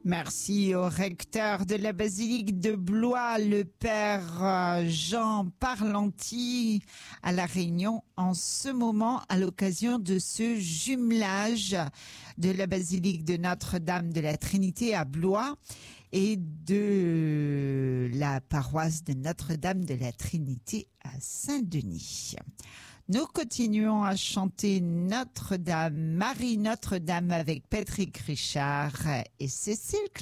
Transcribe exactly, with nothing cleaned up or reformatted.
Merci au recteur de la basilique de Blois, le père euh, Jean Parlanti, à La Réunion en ce moment à l'occasion de ce jumelage de la basilique de Notre-Dame de la Trinité à Blois et de la paroisse de Notre-Dame de la Trinité à Saint-Denis. Nous continuons à chanter Notre-Dame, Marie Notre-Dame avec Patrick Richard et Cécile Clément.